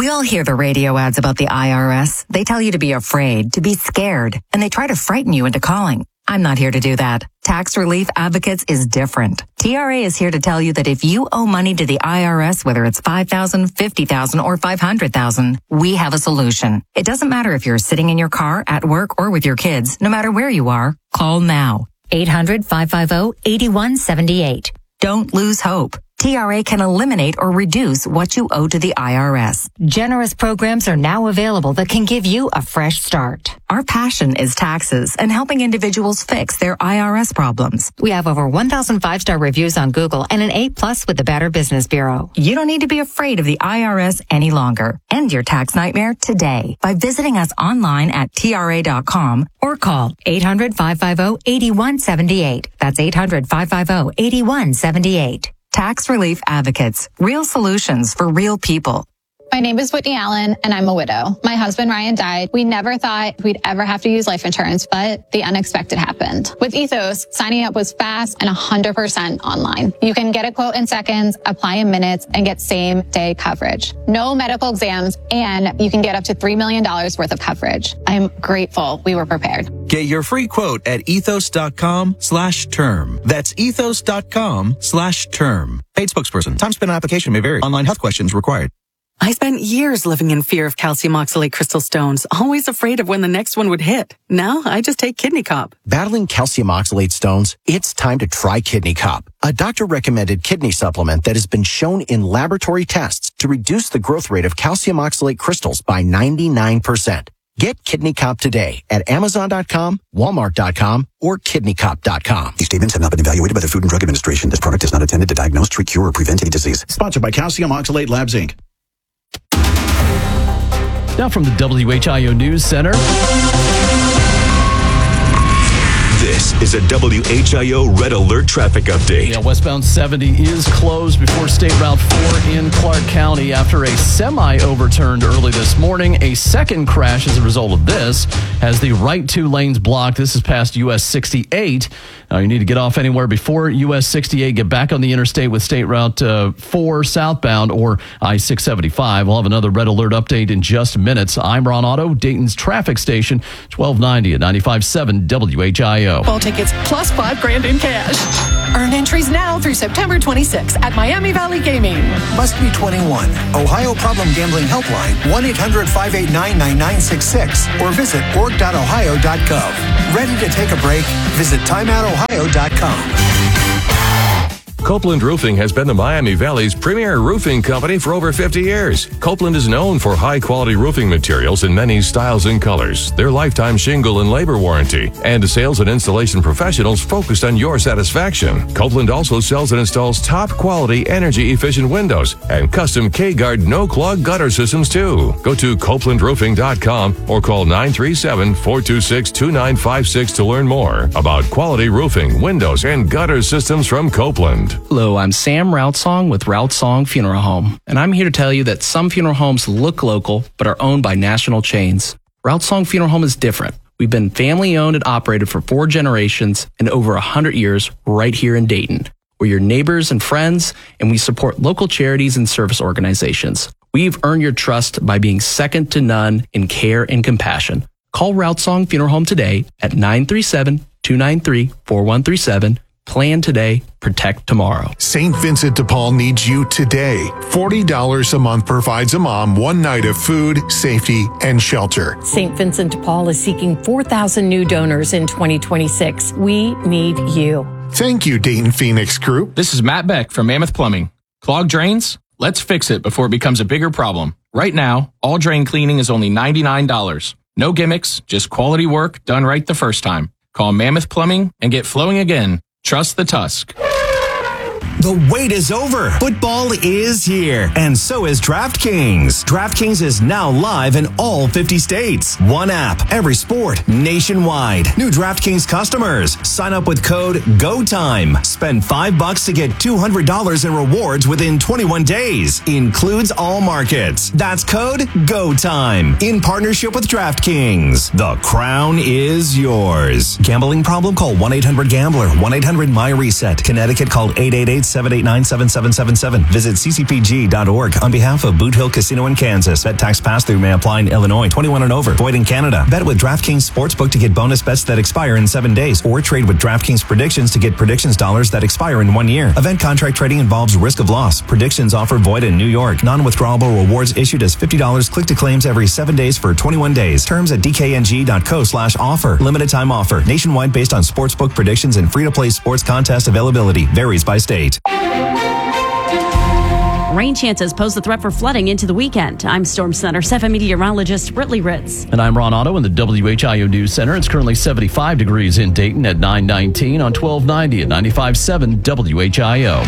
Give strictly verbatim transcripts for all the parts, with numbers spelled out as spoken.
We all hear the radio ads about the I R S. They tell you to be afraid, to be scared, and they try to frighten you into calling. I'm not here to do that. Tax Relief Advocates is different. T R A is here to tell you that if you owe money to the I R S, whether it's five thousand dollars, fifty thousand dollars, or five hundred thousand dollars, we have a solution. It doesn't matter if you're sitting in your car, at work, or with your kids. No matter where you are, call now. eight hundred, five five zero, eight one seven eight. Don't lose hope. T R A can eliminate or reduce what you owe to the I R S. Generous programs are now available that can give you a fresh start. Our passion is taxes and helping individuals fix their I R S problems. We have over one thousand five-star reviews on Google and an A plus with the Better Business Bureau. You don't need to be afraid of the I R S any longer. End your tax nightmare today by visiting us online at T R A dot com or call eight hundred, five five zero, eight one seven eight. That's eight hundred, five five zero, eight one seven eight. Tax Relief Advocates. Real solutions for real people. My name is Whitney Allen, and I'm a widow. My husband, Ryan, died. We never thought we'd ever have to use life insurance, but the unexpected happened. With Ethos, signing up was fast and one hundred percent online. You can get a quote in seconds, apply in minutes, and get same-day coverage. No medical exams, and you can get up to three million dollars worth of coverage. I'm grateful we were prepared. Get your free quote at ethos.com slash term. That's ethos.com slash term. Paid spokesperson. Time spent on application may vary. Online health questions required. I spent years living in fear of calcium oxalate crystal stones, always afraid of when the next one would hit. Now I just take Kidney Cop. Battling calcium oxalate stones? It's time to try Kidney Cop, a doctor-recommended kidney supplement that has been shown in laboratory tests to reduce the growth rate of calcium oxalate crystals by ninety-nine percent. Get Kidney Cop today at amazon dot com, walmart dot com, or kidney cop dot com. These statements have not been evaluated by the Food and Drug Administration. This product is not intended to diagnose, treat, cure, or prevent any disease. Sponsored by Calcium Oxalate Labs, Incorporated. Now from the W H I O News Center. This is a W H I O Red Alert traffic update. Yeah, westbound seventy is closed before State Route four in Clark County after a semi overturned early this morning. A second crash as a result of this has the right two lanes blocked. This is past U S sixty-eight. Now you need to get off anywhere before U S sixty-eight. Get back on the interstate with State Route uh, four southbound or I six seventy-five. We'll have another Red Alert update in just minutes. I'm Ron Otto, Dayton's traffic station, twelve ninety at ninety-five point seven W H I O. Ball tickets plus five grand in cash. Earn entries now through September twenty-sixth at Miami Valley Gaming. Must be twenty-one. Ohio Problem Gambling Helpline, one eight hundred, five eight nine, nine nine six six, or visit org dot ohio dot gov. Ready to take a break? Visit time out ohio dot com. Copeland Roofing has been the Miami Valley's premier roofing company for over fifty years. Copeland is known for high-quality roofing materials in many styles and colors, their lifetime shingle and labor warranty, and sales and installation professionals focused on your satisfaction. Copeland also sells and installs top-quality, energy-efficient windows and custom K-Guard no-clog gutter systems, too. Go to copeland roofing dot com or call nine three seven, four two six, two nine five six to learn more about quality roofing, windows, and gutter systems from Copeland. Hello, I'm Sam Routsong with Routsong Funeral Home, and I'm here to tell you that some funeral homes look local but are owned by national chains. Routsong Funeral Home is different. We've been family owned and operated for four generations and over one hundred years right here in Dayton. We're your neighbors and friends, and we support local charities and service organizations. We've earned your trust by being second to none in care and compassion. Call Routsong Funeral Home today at nine three seven, two nine three, four one three seven. Plan today, protect tomorrow. Saint Vincent de Paul needs you today. forty dollars a month provides a mom one night of food, safety, and shelter. Saint Vincent de Paul is seeking four thousand new donors in twenty twenty-six. We need you. Thank you, Dayton Phoenix Group. This is Matt Beck from Mammoth Plumbing. Clogged drains? Let's fix it before it becomes a bigger problem. Right now, all drain cleaning is only ninety-nine dollars. No gimmicks, just quality work done right the first time. Call Mammoth Plumbing and get flowing again. Trust the Tusk. The wait is over. Football is here, and so is DraftKings. DraftKings is now live in all fifty states. One app, every sport, nationwide. New DraftKings customers, sign up with code GOTIME. Spend five bucks to get two hundred dollars in rewards within twenty-one days. Includes all markets. That's code GOTIME. In partnership with DraftKings. The crown is yours. Gambling problem? Call one eight hundred gambler. one eight hundred my reset. Connecticut, call eight eight eight, seven eight nine, seven seven seven seven. Visit c c p g dot org on behalf of Boot Hill Casino in Kansas. Bet tax pass-through may apply in Illinois. twenty-one and over. Void in Canada. Bet with DraftKings Sportsbook to get bonus bets that expire in seven days. Or trade with DraftKings Predictions to get predictions dollars that expire in one year. Event contract trading involves risk of loss. Predictions offer void in New York. Non-withdrawable rewards issued as fifty dollars click to claims every seven days for twenty-one days. Terms at d k n g dot co slash offer. Limited time offer. Nationwide based on sportsbook predictions and free-to-play sports contest availability. Varies by state. Rain chances pose the threat for flooding into the weekend. I'm Storm Center seven meteorologist Britley Ritz. And I'm Ron Otto in the W H I O News Center. It's currently seventy-five degrees in Dayton at nine nineteen on twelve ninety and ninety-five point seven W H I O.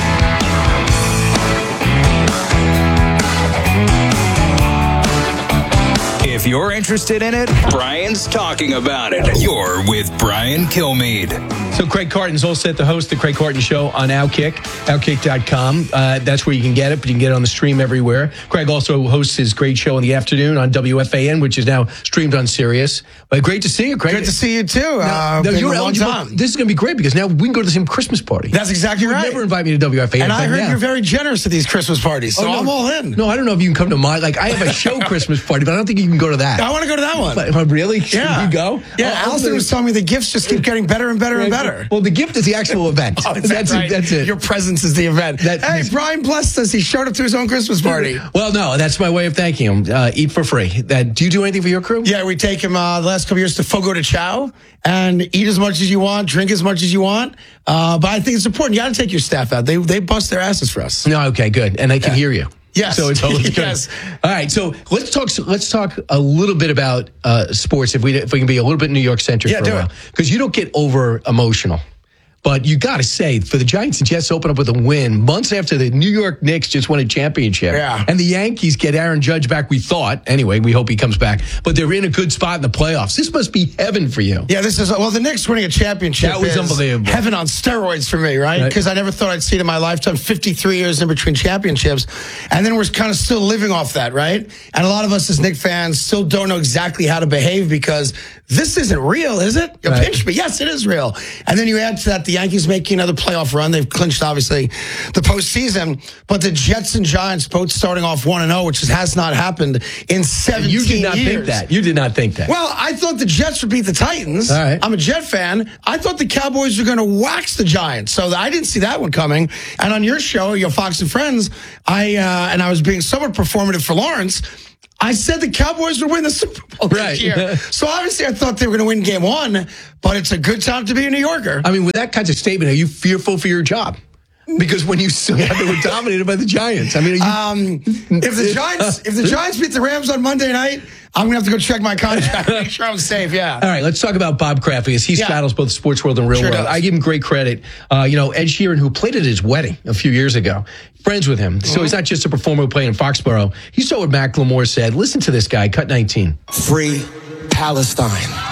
If you're interested in it, Brian's talking about it. You're with Brian Kilmeade. So Craig Carton's all set to host the Craig Carton Show on Outkick, outkick dot com. Uh, that's where you can get it, but you can get it on the stream everywhere. Craig also hosts his great show in the afternoon on W F A N, which is now streamed on Sirius. But great to see you, Craig. Good to see you, too. Now, uh, now you're a long eligible. time. This is going to be great because now we can go to the same Christmas party. That's exactly you right. You never invite me to W F A N. And I heard now. you're very generous at these Christmas parties, so oh, no, I'm all in. No, I don't know if you can come to my, like, I have a show Christmas party, but I don't think you can go to that. I want to go to that one. But, really? Yeah. Should you go? Yeah, oh, Allison was telling me the gifts just keep getting better and better and better. Well, the gift is the actual event. Oh, that's, that's, right. it, that's it. Your presence is the event. That, hey, Brian blessed us. He showed up to his own Christmas party. Well, no, that's my way of thanking him. Uh, eat for free. That, do you do anything for your crew? Yeah, we take him uh, the last couple years to Fogo de Chao and eat as much as you want, drink as much as you want. Uh, but I think it's important. You got to take your staff out. They they bust their asses for us. No, okay, good. And they can yeah. hear you. Yes. So it's always good. Yes. All right. So let's talk. Let's talk a little bit about uh, sports. If we if we can be a little bit New York centric yeah, for a while, because you don't get over emotional. But you got to say, for the Giants and Jets to open up with a win months after the New York Knicks just won a championship, yeah. and the Yankees get Aaron Judge back, we thought. Anyway, we hope he comes back. But they're in a good spot in the playoffs. This must be heaven for you. Yeah, this is, well, the Knicks winning a championship that was is unbelievable. Heaven on steroids for me, right? Because right. I never thought I'd see it in my lifetime, fifty-three years in between championships. And then we're kind of still living off that, right? And a lot of us as Knicks fans still don't know exactly how to behave because this isn't real, is it? You right. pinch me. Yes, it is real. And then you add to that the Yankees making another playoff run. They've clinched, obviously, the postseason. But the Jets and Giants both starting off one and oh, which has not happened in seventeen years. You did not years. think that. You did not think that. Well, I thought the Jets would beat the Titans. All right. I'm a Jet fan. I thought the Cowboys were going to wax the Giants. So I didn't see that one coming. And on your show, your Fox and Friends, I uh, and I was being somewhat performative for Lawrence, I said the Cowboys would win the Super Bowl right. this year. So obviously I thought they were going to win game one, but it's a good time to be a New Yorker. I mean, with that kind of statement, are you fearful for your job? Because when you saw they were dominated by the Giants. I mean, are you... um, if the Giants if the Giants beat the Rams on Monday night, I'm going to have to go check my contract, make sure I'm safe, yeah. All right, let's talk about Bob Kraft because he yeah. straddles both the sports world and real sure world. Does. I give him great credit. Uh, you know, Ed Sheeran, who played at his wedding a few years ago, friends with him. So mm-hmm. he's not just a performer who played in Foxborough. He saw what Macklemore said. Listen to this guy, cut nineteen. Free Palestine.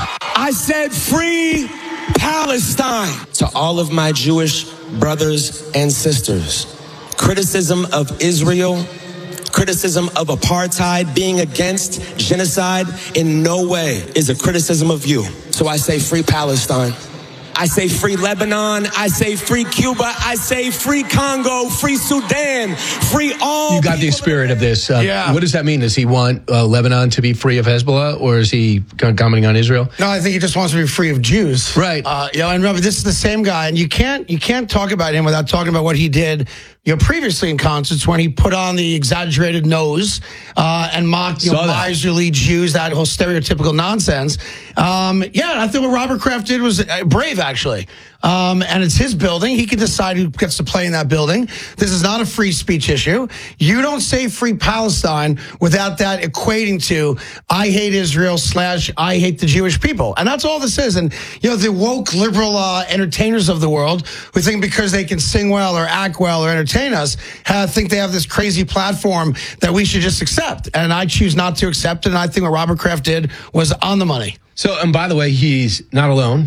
I said free Palestine. To all of my Jewish brothers and sisters, criticism of Israel, criticism of apartheid, being against genocide in no way is a criticism of you. So I say free Palestine. I say free Lebanon. I say free Cuba. I say free Congo, free Sudan, free all. You got the spirit of this. Uh, yeah. What does that mean? Does he want uh, Lebanon to be free of Hezbollah, or is he commenting on Israel? No, I think he just wants to be free of Jews. Right. Uh, you know, and remember, this is the same guy, and you can't you can't talk about him without talking about what he did. You know, previously in concerts when he put on the exaggerated nose uh, and mocked you know, miserly Jews, that whole stereotypical nonsense. Um, yeah, I think what Robert Kraft did was brave, actually. Um, and it's his building. He can decide who gets to play in that building. This is not a free speech issue. You don't say free Palestine without that equating to I hate Israel slash I hate the Jewish people. And that's all this is. And, you know, the woke liberal uh, entertainers of the world who think because they can sing well or act well or entertain us, uh, think they have this crazy platform that we should just accept. And I choose not to accept it. And I think what Robert Kraft did was on the money. So, and by the way, he's not alone.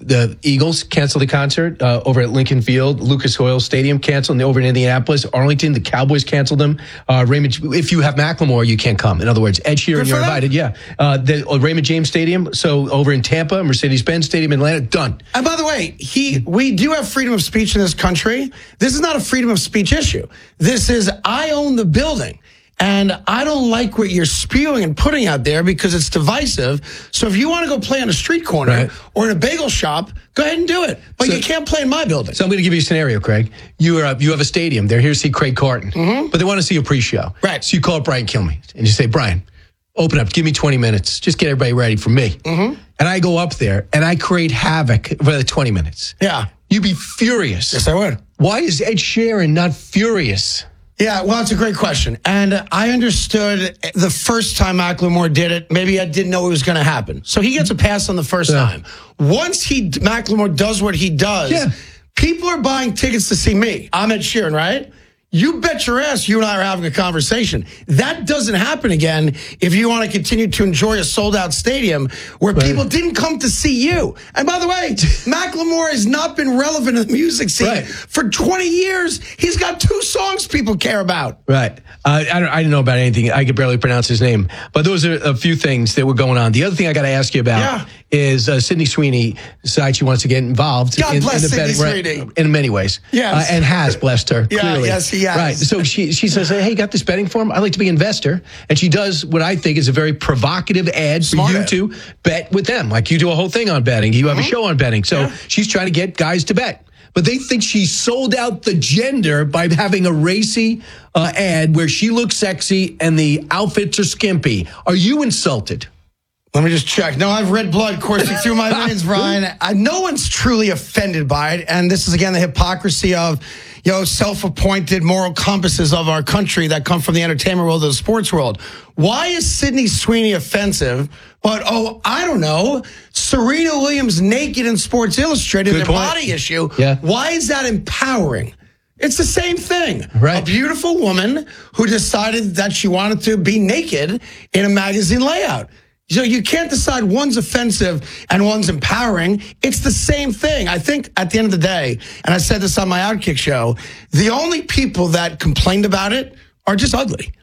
the Eagles canceled the concert uh, over at Lincoln Field. Lucas Oil Stadium canceled. And over in Indianapolis, Arlington, the Cowboys canceled them. Uh, Raymond, if you have Macklemore, you can't come. In other words, Ed Sheeran, you're invited. Yeah. Uh, the uh, Raymond James Stadium. So over in Tampa, Mercedes-Benz Stadium, Atlanta, done. And by the way, he we do have freedom of speech in this country. This is not a freedom of speech issue. This is I own the building. And I don't like what you're spewing and putting out there because it's divisive. So if you want to go play on a street corner right. or in a bagel shop, go ahead and do it. But so, you can't play in my building. So I'm going to give you a scenario, Craig. You are you have a stadium. They're here to see Craig Carton. Mm-hmm. But they want to see a pre-show. Right. So you call up Brian Kilmeade and you say, Brian, open up. Give me twenty minutes. Just get everybody ready for me. Mm-hmm. And I go up there and I create havoc for the twenty minutes. Yeah. You'd be furious. Yes, I would. Why is Ed Sheeran not furious? Yeah, well, it's a great question. And I understood the first time Macklemore did it, maybe I didn't know it was going to happen. So he gets a pass on the first yeah. time. Once he Macklemore does what he does, yeah. people are buying tickets to see me. I'm Ed Sheeran, right? You bet your ass you and I are having a conversation. That doesn't happen again if you want to continue to enjoy a sold-out stadium where right. people didn't come to see you. And by the way, Macklemore has not been relevant in the music scene right. for twenty years. He's got two songs people care about. Right. Uh, I, don't, I didn't know about anything. I could barely pronounce his name. But those are a few things that were going on. The other thing I got to ask you about yeah. is uh, Sydney Sweeney decides she wants to get involved God in, bless in the Sydney betting Sweeney. Right, in many ways. Yes. Uh, and has blessed her, yeah, clearly. Yes, he has. Right. So she she says, hey, got this betting form? I'd like to be an investor. And she does what I think is a very provocative ad for Smart you ad. to bet with them. Like you do a whole thing on betting. You have Mm-hmm. a show on betting. So yeah. she's trying to get guys to bet. But they think she sold out the gender by having a racy uh, ad where she looks sexy and the outfits are skimpy. Are you insulted? Let me just check. No, I've red blood coursing through my veins, Brian. I, no one's truly offended by it. And this is, again, the hypocrisy of, you know, self-appointed moral compasses of our country that come from the entertainment world, the sports world. Why is Sydney Sweeney offensive? But, oh, I don't know, Serena Williams naked in Sports Illustrated, their body issue. Yeah. Why is that empowering? It's the same thing. Right. A beautiful woman who decided that she wanted to be naked in a magazine layout. So you can't decide one's offensive and one's empowering. It's the same thing. I think at the end of the day, and I said this on my Outkick show, the only people that complained about it are just ugly.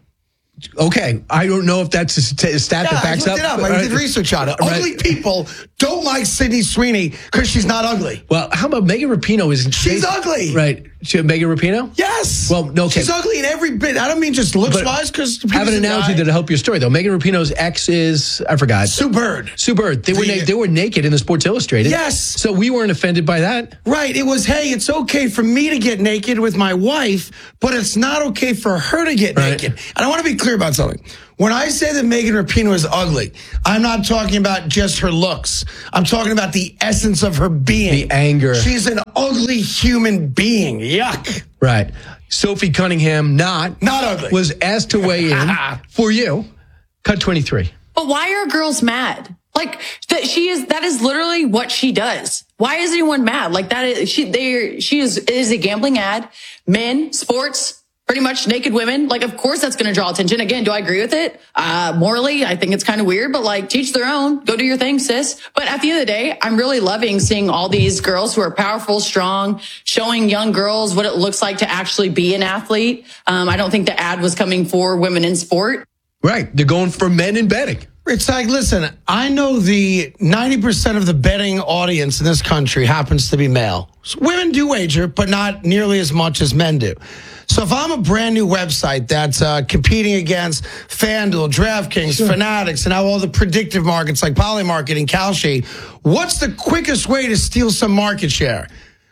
Okay, I don't know if that's a st- a stat yeah, that backs I looked up. it up. I did research on it. Right. Ugly people don't like Sydney Sweeney because she's not ugly. Well, how about Megan Rapinoe? Is she's ugly, right? She, Megan Rapinoe? Yes. Well, no, okay. She's ugly in every bit. I don't mean just looks wise because I have an analogy that'll help your story though. Megan Rapinoe's ex is I forgot. Sue Bird. Sue Bird. They the, were na- they were naked in the Sports Illustrated. Yes. So we weren't offended by that. Right. It was, hey, it's okay for me to get naked with my wife, but it's not okay for her to get right. naked. And I want to be clear about something. When I say that Megan Rapinoe is ugly, I'm not talking about just her looks. I'm talking about the essence of her being. The anger. She's an ugly human being. Yuck. Right. Sophie Cunningham, not, not ugly, was asked to weigh in for you. Cut twenty-three. But why are girls mad? Like that, she is. That is literally what she does. Why is anyone mad? Like that is she. They. She is. It is a gambling ad. Men, sports. Pretty much naked women. Like, of course that's going to draw attention. Again, do I agree with it? Uh, morally, I think it's kind of weird, but like, teach their own. Go do your thing, sis. But at the end of the day, I'm really loving seeing all these girls who are powerful, strong, showing young girls what it looks like to actually be an athlete. Um, I don't think the ad was coming for women in sport. Right. They're going for men in betting. It's like, listen, I know the ninety percent of the betting audience in this country happens to be male. So women do wager, but not nearly as much as men do. So if I'm a brand new website that's uh, competing against FanDuel, DraftKings, sure. Fanatics, and now all the predictive markets like Polymarket and Kalshi, what's the quickest way to steal some market share?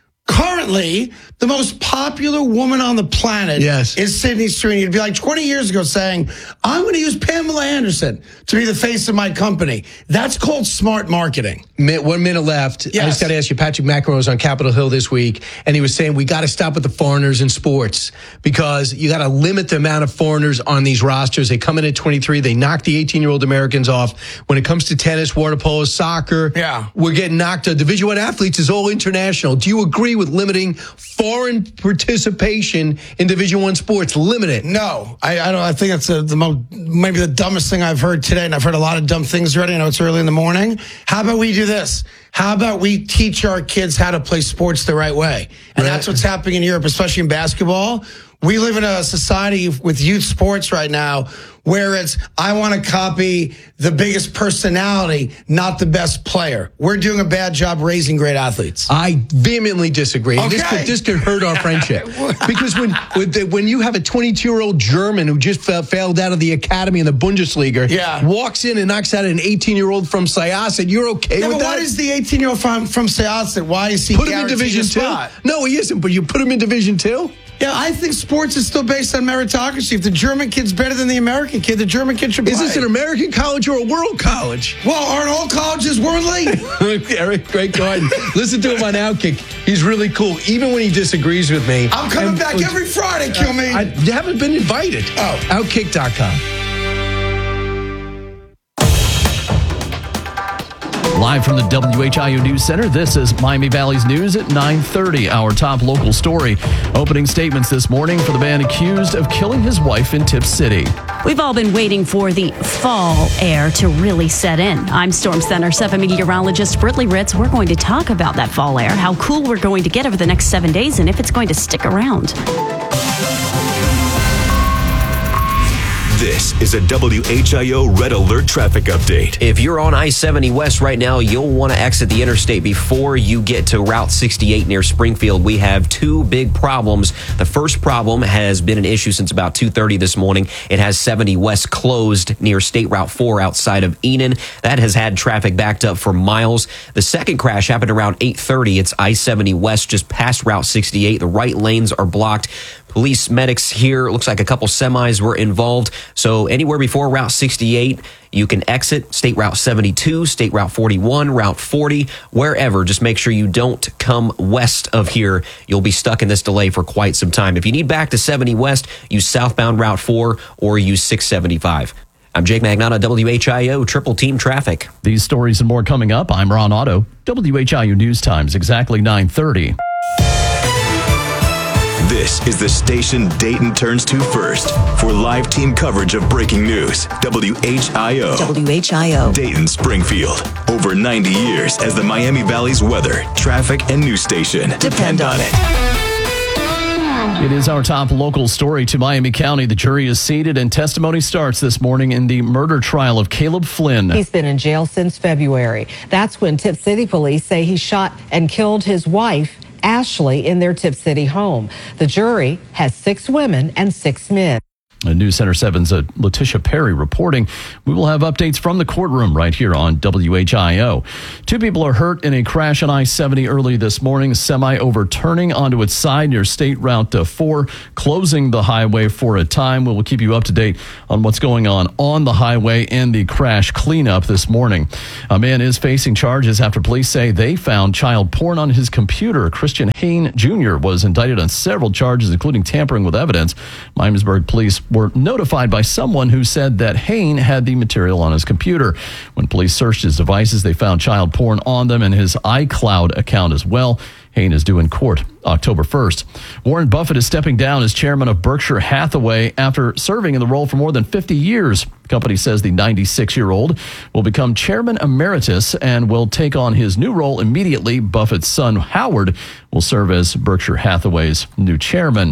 Currently, the most popular woman on the planet yes. is Sydney Sweeney. It'd be like twenty years ago saying, I'm going to use Pamela Anderson to be the face of my company. That's called smart marketing. One minute left. Yes. I just got to ask you, Patrick McEnroe was on Capitol Hill this week, and he was saying we got to stop with the foreigners in sports because you got to limit the amount of foreigners on these rosters. They come in at twenty-three. They knock the eighteen-year-old Americans off. When it comes to tennis, water polo, soccer, yeah. we're getting knocked. Uh, Division One athletes is all international. Do you agree with limiting foreign participation in Division One sports? Limit it. No, I, I don't. I think that's a, the most, maybe the dumbest thing I've heard today, and I've heard a lot of dumb things already. I know it's early in the morning. How about we do this? How about we teach our kids how to play sports the right way? And right. That's what's happening in Europe, especially in basketball. We live in a society with youth sports right now where it's, I want to copy the biggest personality, not the best player. We're doing a bad job raising great athletes. I vehemently disagree. Okay. This could, this could hurt our friendship. Because when when you have a twenty-two-year-old German who just fell, failed out of the academy in the Bundesliga, yeah. walks in and knocks out an eighteen-year-old from Syosset, you're okay yeah, with but that? What is the eighteen-year-old from, from Syosset? Why is he Put him in Division Two? No, he isn't, but you put him in Division Two? Yeah, I think sports is still based on meritocracy. If the German kid's better than the American kid, the German kid should play. Is this an American college or a world college? Well, aren't all colleges worldly? Eric, great Garden. Listen to him on Outkick. He's really cool, even when he disagrees with me. I'm coming and, back every Friday, kill me. I, I haven't been invited. Oh. Outkick dot com. Live from the W H I O News Center, this is Miami Valley's News at nine thirty. Our top local story. Opening statements this morning for the man accused of killing his wife in Tip City. We've all been waiting for the fall air to really set in. I'm Storm Center seven meteorologist Britley Ritz. We're going to talk about that fall air, how cool we're going to get over the next seven days, and if it's going to stick around. This is a W H I O Red Alert traffic update. If you're on I seventy West right now, you'll want to exit the interstate before you get to Route sixty-eight near Springfield. We have two big problems. The first problem has been an issue since about two thirty this morning. It has seventy West closed near State Route four outside of Enon. That has had traffic backed up for miles. The second crash happened around eight thirty. It's I seventy West just past Route sixty-eight. The right lanes are blocked. Police medics here, looks like a couple semis were involved. So anywhere before Route sixty-eight, you can exit State Route seventy-two, State Route forty-one, Route forty, wherever. Just make sure you don't come west of here. You'll be stuck in this delay for quite some time. If you need back to seventy West, use southbound Route four or use six seventy-five. I'm Jake Magnata, W H I O Triple Team Traffic. These stories and more coming up. I'm Ron Otto, W H I O News Times, exactly nine thirty. This is the station Dayton turns to first for live team coverage of breaking news. W H I O. W H I O. Dayton, Springfield. Over ninety years as the Miami Valley's weather, traffic, and news station. Depend on it. It is our top local story to Miami County. The jury is seated and testimony starts this morning in the murder trial of Caleb Flynn. He's been in jail since February. That's when Tip City police say he shot and killed his wife, Ashley, in their Tip City home. The jury has six women and six men. News Center seven's uh, Letitia Perry reporting. We will have updates from the courtroom right here on W H I O. Two people are hurt in a crash on I seventy early this morning. Semi overturning onto its side near State Route four, closing the highway for a time. We will keep you up to date on what's going on on the highway and the crash cleanup this morning. A man is facing charges after police say they found child porn on his computer. Christian Hain Junior was indicted on several charges, including tampering with evidence. Miamisburg police were notified by someone who said that Hain had the material on his computer. When police searched his devices, they found child porn on them and his iCloud account as well. Hain is due in court October first. Warren Buffett is stepping down as chairman of Berkshire Hathaway after serving in the role for more than fifty years. The company says the ninety-six-year-old will become chairman emeritus and will take on his new role immediately. Buffett's son, Howard, will serve as Berkshire Hathaway's new chairman.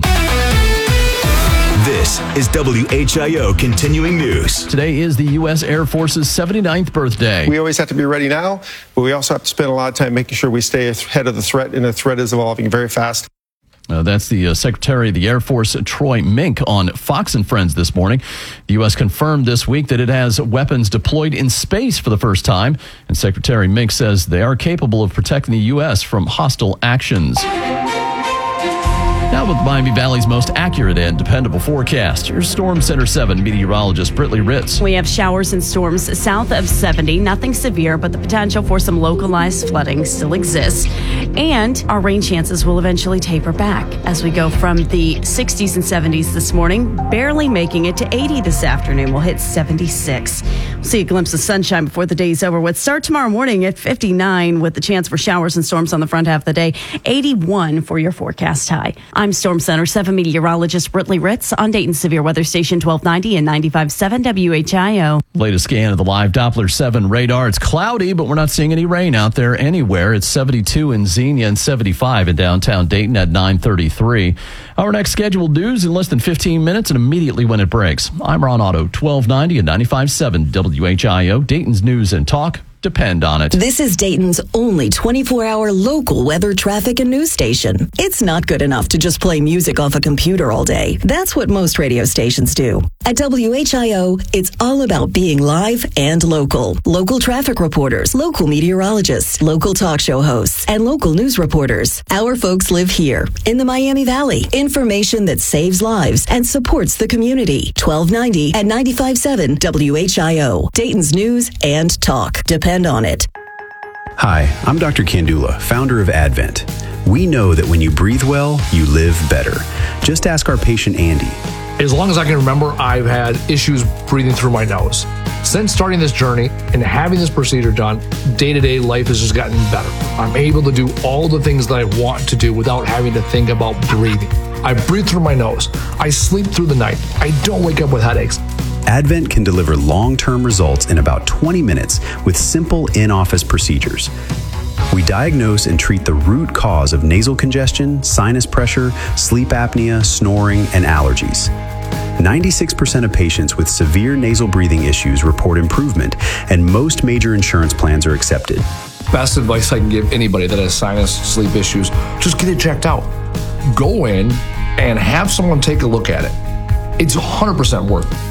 This is W H I O Continuing News. Today is the U S Air Force's seventy-ninth birthday. We always have to be ready now, but we also have to spend a lot of time making sure we stay ahead of the threat, and the threat is evolving very fast. Uh, that's the uh, Secretary of the Air Force, Troy Mink, on Fox and Friends this morning. The U S confirmed this week that it has weapons deployed in space for the first time, and Secretary Mink says they are capable of protecting the U S from hostile actions. Now with Miami Valley's most accurate and dependable forecast, here's Storm Center seven meteorologist Britley Ritz. We have showers and storms south of seventy. Nothing severe, but the potential for some localized flooding still exists. And our rain chances will eventually taper back as we go from the sixties and seventies this morning, barely making it to eighty this afternoon. We'll hit seventy-six. see a glimpse of sunshine before the day's over with. Start tomorrow morning at fifty-nine with the chance for showers and storms on the front half of the day. eighty-one for your forecast high. I'm Storm Center seven meteorologist Britley Ritz on Dayton's Severe Weather Station twelve ninety and ninety-five point seven W H I O. Latest scan of the live Doppler seven radar. It's cloudy, but we're not seeing any rain out there anywhere. It's seventy-two in Xenia and seventy-five in downtown Dayton at nine thirty-three. Our next scheduled news in less than fifteen minutes and immediately when it breaks. I'm Ron Otto, twelve ninety and ninety-five point seven W H I O. Dayton's News and Talk. Depend on it. This is Dayton's only twenty-four hour local weather, traffic, and news station. It's not good enough to just play music off a computer all day. That's what most radio stations do. At W H I O, it's all about being live and local. Local traffic reporters, local meteorologists, local talk show hosts, and local news reporters. Our folks live here in the Miami Valley. Information that saves lives and supports the community. twelve ninety and ninety-five point seven W H I O. Dayton's News and Talk. Depend on it. Hi, I'm Doctor Kandula, founder of Advent. We know that when you breathe well, you live better. Just ask our patient Andy. As long as I can remember, I've had issues breathing through my nose. Since starting this journey and having this procedure done, day-to-day life has just gotten better. I'm able to do all the things that I want to do without having to think about breathing. I breathe through my nose. I sleep through the night. I don't wake up with headaches. Advent can deliver long-term results in about twenty minutes with simple in-office procedures. We diagnose and treat the root cause of nasal congestion, sinus pressure, sleep apnea, snoring, and allergies. ninety-six percent of patients with severe nasal breathing issues report improvement, and most major insurance plans are accepted. Best advice I can give anybody that has sinus, sleep issues, just get it checked out. Go in and have someone take a look at it. It's one hundred percent worth it.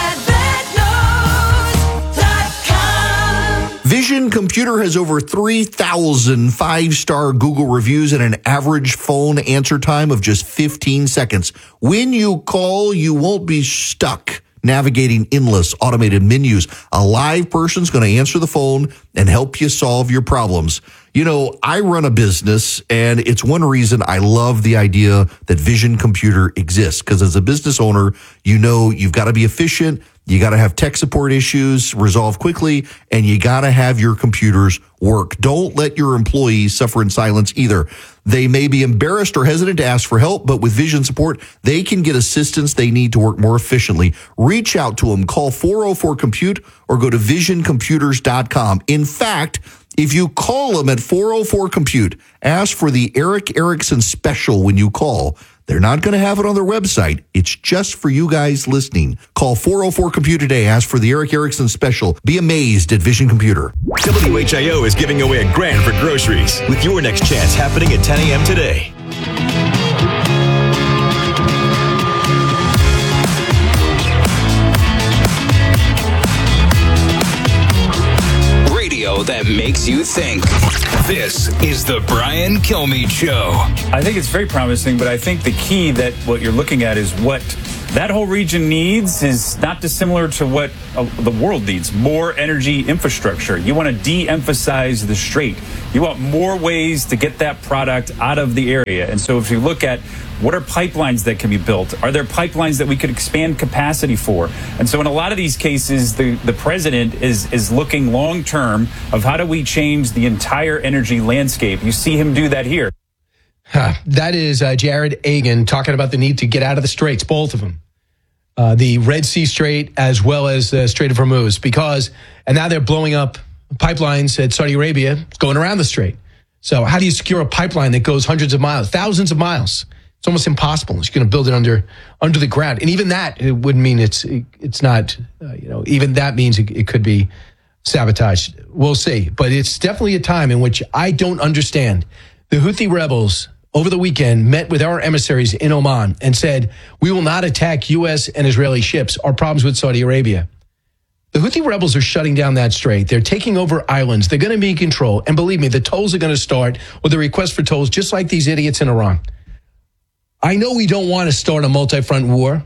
Vision Computer has over three thousand five-star Google reviews and an average phone answer time of just fifteen seconds. When you call, you won't be stuck navigating endless automated menus. A live person's going to answer the phone and help you solve your problems. You know, I run a business, and it's one reason I love the idea that Vision Computer exists, because as a business owner, you know you've got to be efficient, you got to have tech support issues resolved quickly, and you got to have your computers work. Don't let your employees suffer in silence either. They may be embarrassed or hesitant to ask for help, but with Vision support, they can get assistance they need to work more efficiently. Reach out to them. Call four oh four compute or go to vision computers dot com. In fact, if you call them at four oh four compute, ask for the Eric Erickson special when you call. They're not going to have it on their website. It's just for you guys listening. Call four oh four compute today. Ask for the Eric Erickson special. Be amazed at Vision Computer. W H I O is giving away a grand for groceries with your next chance happening at ten a.m. today. That makes you think. This is the Brian Kilmeade Show. I think it's very promising, but I think the key that what you're looking at is what that whole region needs is not dissimilar to what uh, the world needs. More energy infrastructure. You want to de-emphasize the strait. You want more ways to get that product out of the area. And so if you look at what are pipelines that can be built? Are there pipelines that we could expand capacity for? And so in a lot of these cases, the, the president is, is looking long term of how do we change the entire energy landscape. You see him do that here. Huh. That is uh, Jared Agan talking about the need to get out of the straits, both of them. Uh, the Red Sea Strait as well as the Strait of Hormuz, because, and now they're blowing up pipelines at Saudi Arabia going around the strait. So how do you secure a pipeline that goes hundreds of miles, thousands of miles? It's almost impossible. You're going to build it under under the ground, and even that it wouldn't mean it's it's not. Uh, you know, even that means it, it could be sabotaged. We'll see, but it's definitely a time in which I don't understand. The Houthi rebels over the weekend met with our emissaries in Oman and said, "We will not attack U S and Israeli ships. Our problems with Saudi Arabia." The Houthi rebels are shutting down that strait. They're taking over islands. They're going to be in control, and believe me, the tolls are going to start with a request for tolls, just like these idiots in Iran. I know we don't want to start a multi-front war.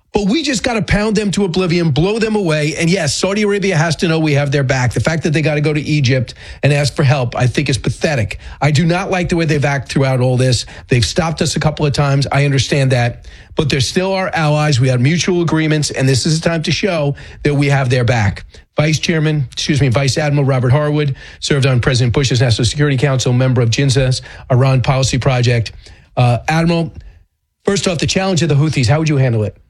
But we just got to pound them to oblivion, blow them away. And yes, Saudi Arabia has to know we have their back. The fact that they got to go to Egypt and ask for help, I think is pathetic. I do not like the way they've acted throughout all this. They've stopped us a couple of times. I understand that. But they're still our allies. We have mutual agreements, and this is the time to show that we have their back. Vice Chairman, excuse me, Vice Admiral Robert Harwood served on President Bush's National Security Council, member of JINSA's Iran Policy Project. Uh, Admiral, first off, the challenge of the Houthis, how would you handle it?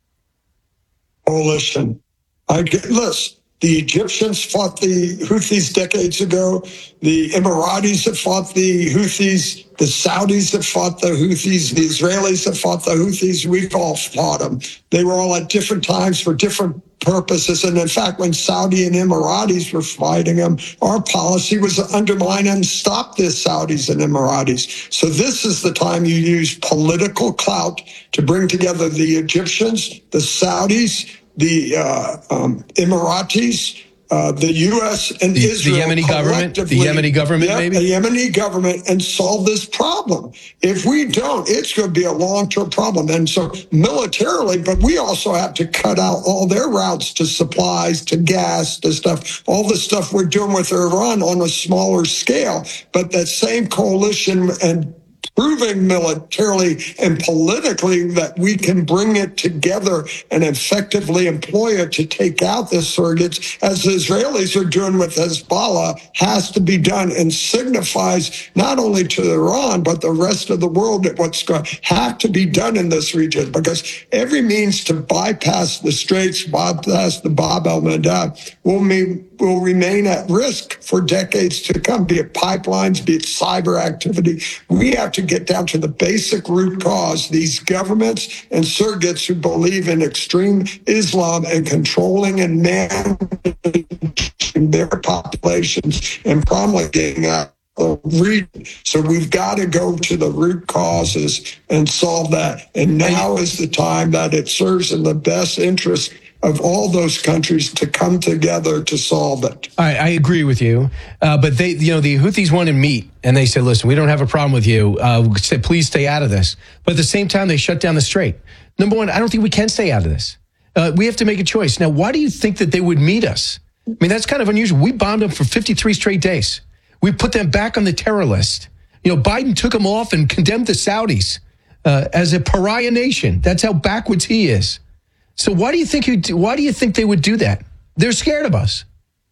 Coalition. I get, listen, the Egyptians fought the Houthis decades ago. The Emiratis have fought the Houthis. The Saudis have fought the Houthis. The Israelis have fought the Houthis. We've all fought them. They were all at different times for different purposes. And in fact, when Saudi and Emiratis were fighting them, our policy was to undermine and stop the Saudis and Emiratis. So this is the time you use political clout to bring together the Egyptians, the Saudis, the uh, um, Emiratis, uh, the U S and the, Israel. The Yemeni government, the Yemeni government, yeah, maybe? The Yemeni government, and solve this problem. If we don't, it's going to be a long-term problem. And so militarily, but we also have to cut out all their routes to supplies, to gas, to stuff, all the stuff we're doing with Iran on a smaller scale. But that same coalition and proving militarily and politically that we can bring it together and effectively employ it to take out the surrogates, as the Israelis are doing with Hezbollah, has to be done and signifies not only to Iran, but the rest of the world that what's going to have to be done in this region, because every means to bypass the straits, bypass the Bab el-Mandeb will mean will remain at risk for decades to come, be it pipelines, be it cyber activity. We have to get down to the basic root cause. These governments and surrogates who believe in extreme Islam and controlling and managing their populations and promulgating uh, So we've got to go to the root causes and solve that. And now is the time that it serves in the best interest of all those countries to come together to solve it. I, I agree with you, uh, but they, you know, the Houthis wanted meat, and they said, "Listen, we don't have a problem with you. Uh, said, please stay out of this." But at the same time, they shut down the strait. Number one, I don't think we can stay out of this. Uh, we have to make a choice. Now, why do you think that they would meet us? I mean, that's kind of unusual. We bombed them for fifty-three straight days. We put them back on the terror list. You know, Biden took them off and condemned the Saudis uh, as a pariah nation. That's how backwards he is. So why do you think you? Why do you think they would do that? They're scared of us.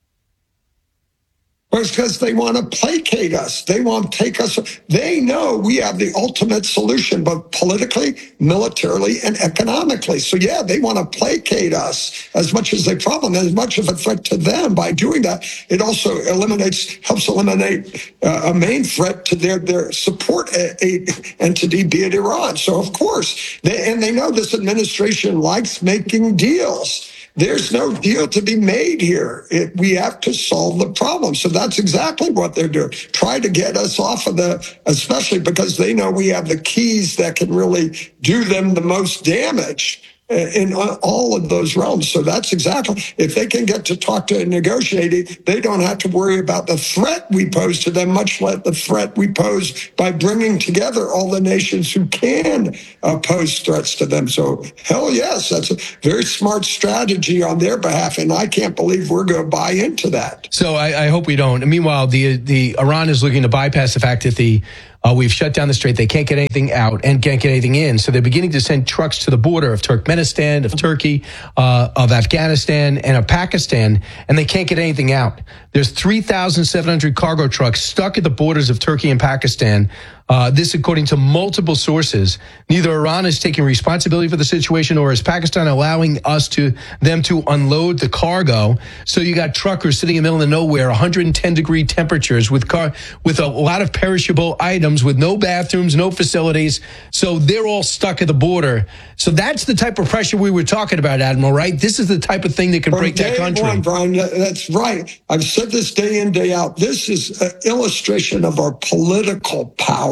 Well, it's because they want to placate us. They want to take us. They know we have the ultimate solution, both politically, militarily, and economically. So, yeah, they want to placate us as much as they problem, as much of a threat to them. By doing that, it also eliminates, helps eliminate uh, a main threat to their, their support a, a entity, be it Iran. So, of course, they, and they know this administration likes making deals. There's no deal to be made here. It, we have to solve the problem. So that's exactly what they're doing. Try to get us off of the, especially because they know we have the keys that can really do them the most damage in all of those realms. So that's exactly, if they can get to talk to and negotiate, they don't have to worry about the threat we pose to them, much like the threat we pose by bringing together all the nations who can uh, pose threats to them. So hell yes, that's a very smart strategy on their behalf, and I can't believe we're going to buy into that. So I, I hope we don't. And meanwhile, the the Iran is looking to bypass the fact that the Uh, we've shut down the strait. They can't get anything out and can't get anything in. So they're beginning to send trucks to the border of Turkmenistan, of Turkey, uh, of Afghanistan, and of Pakistan, and they can't get anything out. There's three thousand seven hundred cargo trucks stuck at the borders of Turkey and Pakistan. Uh, this, according to multiple sources. Neither Iran is taking responsibility for the situation, or is Pakistan allowing us to them to unload the cargo. So you got truckers sitting in the middle of nowhere, one hundred ten degree temperatures with car with a lot of perishable items, with no bathrooms, no facilities. So they're all stuck at the border. So that's the type of pressure we were talking about, Admiral, right? This is the type of thing that can From break that country. One, Brian, that's right. I've said this day in, day out. This is an illustration of our political power.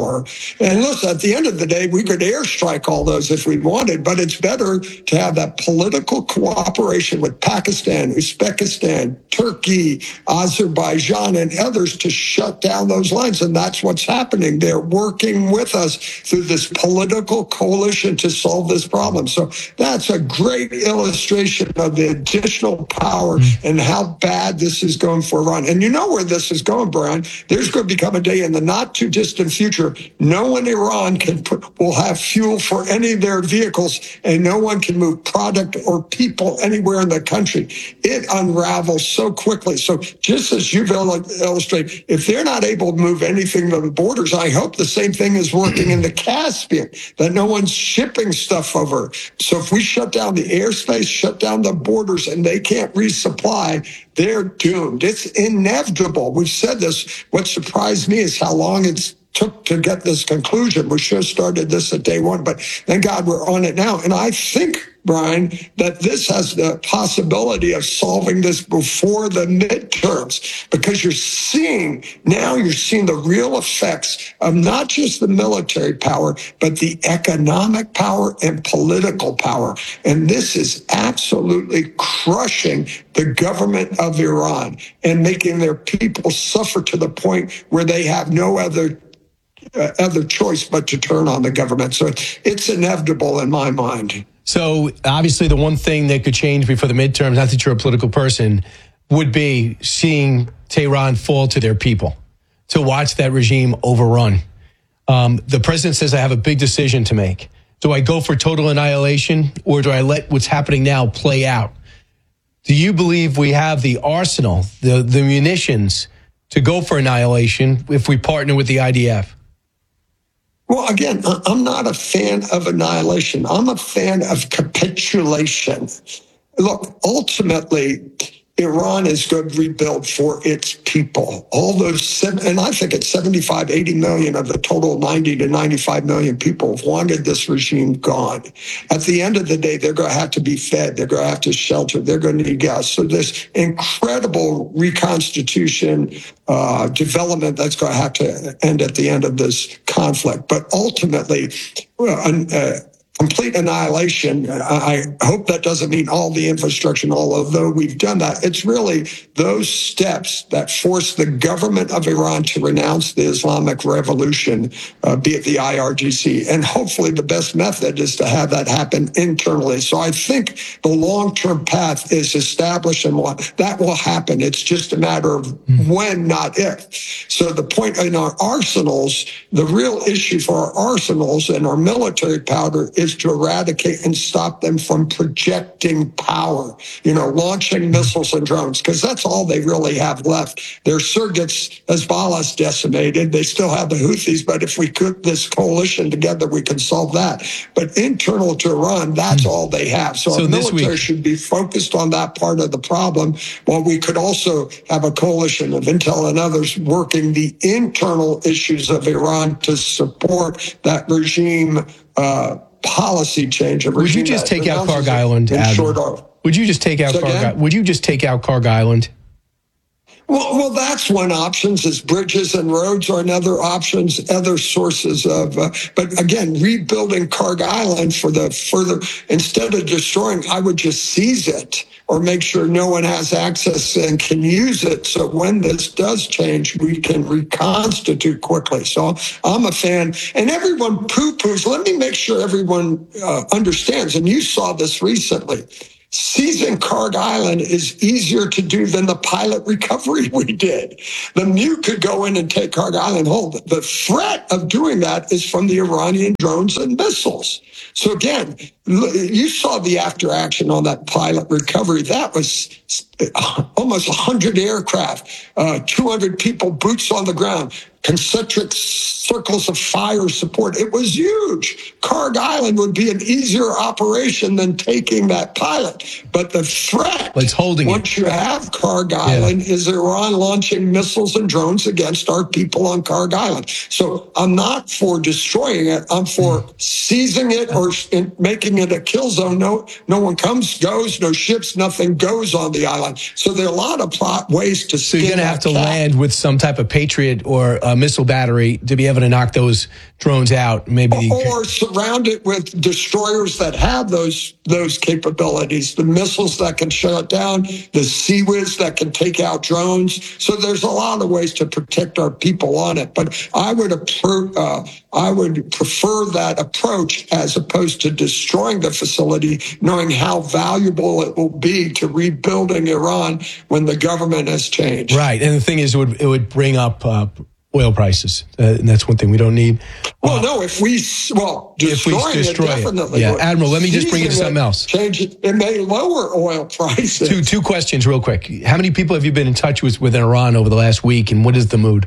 power. And listen, at the end of the day, we could airstrike all those if we wanted, but it's better to have that political cooperation with Pakistan, Uzbekistan, Turkey, Azerbaijan, and others to shut down those lines. And that's what's happening. They're working with us through this political coalition to solve this problem. So that's a great illustration of the additional power and how bad this is going for Iran. And you know where this is going, Brian. There's going to become a day in the not too distant future. No one in Iran can put, will have fuel for any of their vehicles, and no one can move product or people anywhere in the country. It unravels so quickly. So just as you've illustrated, if they're not able to move anything to the borders, I hope the same thing is working in the Caspian, that no one's shipping stuff over. So if we shut down the airspace, shut down the borders, and they can't resupply, they're doomed. It's inevitable. We've said this. What surprised me is how long it's took to get this conclusion. We should have started this at day one, but thank God we're on it now. And I think, Brian, that this has the possibility of solving this before the midterms, because you're seeing, now you're seeing the real effects of not just the military power, but the economic power and political power. And this is absolutely crushing the government of Iran and making their people suffer to the point where they have no other uh, other choice but to turn on the government. So it's inevitable in my mind. So obviously the one thing that could change before the midterms, not that you're a political person, would be seeing Tehran fall to their people, to watch that regime overrun. Um, the president says, I have a big decision to make. Do I go for total annihilation, or do I let what's happening now play out? Do you believe we have the arsenal, the, the munitions to go for annihilation if we partner with the I D F? Well, again, I'm not a fan of annihilation. I'm a fan of capitulation. Look, ultimately, Iran is going to rebuild for its people. All those, and I think it's seventy-five, eighty million of the total ninety to ninety-five million people have wanted this regime gone. At the end of the day, they're going to have to be fed. They're going to have to shelter. They're going to need gas. So this incredible reconstitution uh, development that's going to have to end at the end of this conflict. But ultimately, uh, complete annihilation, I hope that doesn't mean all the infrastructure, although we've done that. It's really those steps that force the government of Iran to renounce the Islamic Revolution, uh, be it the I R G C. And hopefully the best method is to have that happen internally. So I think the long-term path is established, and that will happen. It's just a matter of when, not if. So the point in our arsenals, the real issue for our arsenals and our military powder is to eradicate and stop them from projecting power, you know, launching missiles and drones, because that's all they really have left. Their surrogates, Hezbollah's decimated. They still have the Houthis, but if we put this coalition together, we can solve that. But internal to Iran, that's all they have. So, so our military week, should be focused on that part of the problem, while we could also have a coalition of intel and others working the internal issues of Iran to support that regime uh, policy change. Would you just take out Karg Island? Would you just take out Karg Island? Would you just take out Karg Island? Well, well, that's one option. Is bridges and roads are another options, other sources of. Uh, but again, rebuilding Karg Island for the further, instead of destroying, I would just seize it or make sure no one has access and can use it. So when this does change, we can reconstitute quickly. So I'm a fan, and everyone poo-poos. Let me make sure everyone uh, understands. And you saw this recently. Seizing Karg Island is easier to do than the pilot recovery we did. The M U could go in and take Karg Island whole. The threat of doing that is from the Iranian drones and missiles. So again, you saw the after action on that pilot recovery. That was almost one hundred aircraft, uh, two hundred people, boots on the ground, concentric circles of fire support. It was huge. Karg Island would be an easier operation than taking that pilot. But the threat, it's holding once it. you have Karg Island, yeah. is Iran launching missiles and drones against our people on Karg Island. So I'm not for destroying it. I'm for seizing it or making it a kill zone. No, no one comes, goes, no ships, nothing goes on the island. So there are a lot of plot ways to So skin you're going to have to cat. land with some type of Patriot or uh, uh, missile battery to be able to knock those drones out. Maybe or surround it with destroyers that have those those capabilities, the missiles that can shut it down, the Sea Whiz that can take out drones. So there's a lot of ways to protect our people on it. But I would appro- uh, I would prefer that approach as opposed to destroying the facility, knowing how valuable it will be to rebuilding Iran when the government has changed. Right, and the thing is, it would it would bring up uh, oil prices, uh, and that's one thing we don't need. Well, uh, no, if we well destroying if we destroy it, definitely. It. Yeah, would. Admiral, let me just bring you to something it, else. Change it. It may lower oil prices. Two two questions, real quick. How many people have you been in touch with with Iran over the last week, and what is the mood?